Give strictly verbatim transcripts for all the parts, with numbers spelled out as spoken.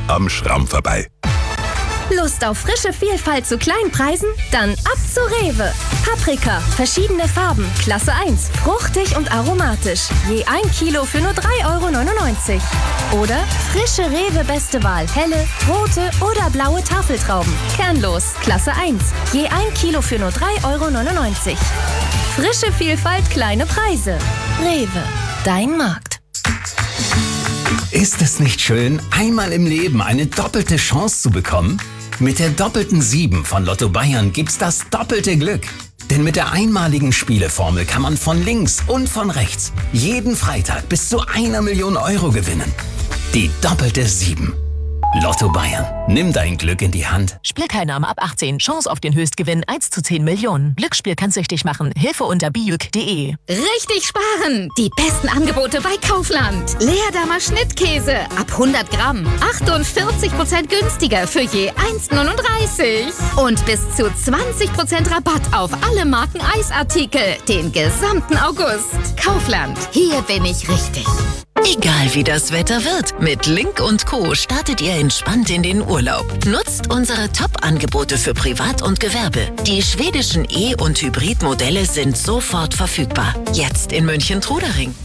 am Schramm vorbei. Lust auf frische Vielfalt zu Kleinpreisen? Dann ab zu Rewe. Paprika, verschiedene Farben, Klasse eins, fruchtig und aromatisch. Je ein Kilo für nur drei Euro neunundneunzig. Oder frische Rewe Beste Wahl, helle, rote oder blaue Tafeltrauben. Kernlos, Klasse eins. Je ein Kilo für nur drei Euro neunundneunzig. Frische Vielfalt, kleine Preise. Rewe, dein Markt. Ist es nicht schön, einmal im Leben eine doppelte Chance zu bekommen? Mit der doppelten sieben von Lotto Bayern gibt's das doppelte Glück. Denn mit der einmaligen Spieleformel kann man von links und von rechts jeden Freitag bis zu einer Million Euro gewinnen. Die doppelte sieben. Lotto Bayern. Nimm dein Glück in die Hand. Spielteilnahme ab achtzehn. Chance auf den Höchstgewinn eins zu zehn Millionen. Glücksspiel kann süchtig machen. Hilfe unter bijuk punkt de. Richtig sparen! Die besten Angebote bei Kaufland. Leerdammer Schnittkäse ab hundert Gramm. achtundvierzig Prozent günstiger für je eins neununddreißig. Und bis zu zwanzig Prozent Rabatt auf alle Marken Eisartikel. Den gesamten August. Kaufland. Hier bin ich richtig. Egal wie das Wetter wird, mit Link und Co. startet ihr entspannt in den Urlaub. Nutzt unsere Top-Angebote für Privat und Gewerbe. Die schwedischen E- und Hybridmodelle sind sofort verfügbar. Jetzt in München-Trudering.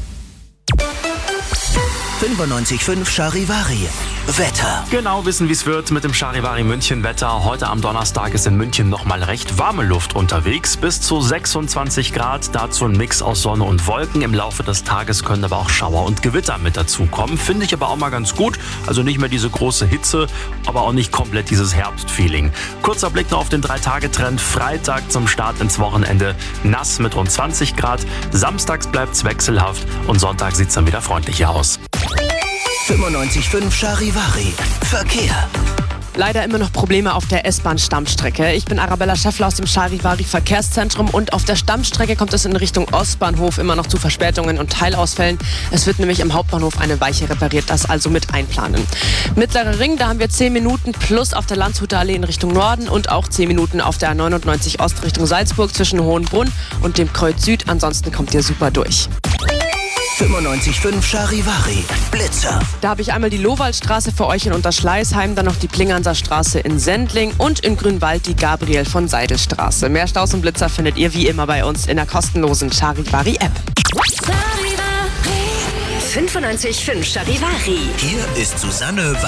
fünfundneunzig Komma fünf Charivari. Wetter. Genau wissen, wie es wird mit dem Charivari München Wetter. Heute am Donnerstag ist in München nochmal recht warme Luft unterwegs. Bis zu sechsundzwanzig Grad. Dazu ein Mix aus Sonne und Wolken. Im Laufe des Tages können aber auch Schauer und Gewitter mit dazukommen. Finde ich aber auch mal ganz gut. Also nicht mehr diese große Hitze, aber auch nicht komplett dieses Herbstfeeling. Kurzer Blick noch auf den drei Tage Trend. Freitag zum Start ins Wochenende nass mit rund zwanzig Grad. Samstags bleibt es wechselhaft und Sonntag sieht es dann wieder freundlicher aus. fünfundneunzig Komma fünf Charivari. Verkehr. Leider immer noch Probleme auf der S-Bahn-Stammstrecke. Ich bin Arabella Schäffler aus dem Charivari Verkehrszentrum und auf der Stammstrecke kommt es in Richtung Ostbahnhof immer noch zu Verspätungen und Teilausfällen. Es wird nämlich im Hauptbahnhof eine Weiche repariert, das also mit einplanen. Mittlerer Ring, da haben wir zehn Minuten plus auf der Landshuter Allee in Richtung Norden und auch zehn Minuten auf der neunundneunzig Ost Richtung Salzburg zwischen Hohenbrunn und dem Kreuz Süd. Ansonsten kommt ihr super durch. fünfundneunzig Komma fünf Charivari. Blitzer. Da habe ich einmal die Lowaldstraße für euch in Unterschleißheim, dann noch die Plinganser Straße in Sendling und in Grünwald die Gabriel von Seidel Straße. Mehr Staus und Blitzer findet ihr wie immer bei uns in der kostenlosen Charivari App. fünfundneunzig Komma fünf Charivari. Hier ist Susanne